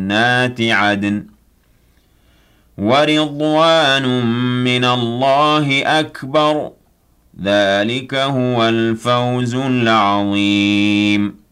جنات عدن ورضوان من الله أكبر ذلك هو الفوز العظيم